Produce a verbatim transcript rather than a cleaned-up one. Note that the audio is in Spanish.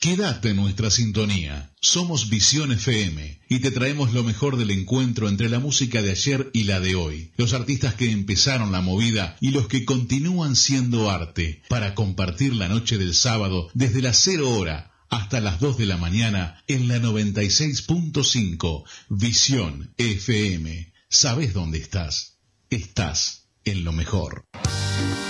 Quédate en nuestra sintonía. Somos Visión F M y te traemos lo mejor del encuentro entre la música de ayer y la de hoy. Los artistas que empezaron la movida y los que continúan siendo arte, para compartir la noche del sábado desde las cero hora hasta las dos de la mañana en la noventa y seis punto cinco. Visión F M. ¿Sabés dónde estás? Estás en lo mejor.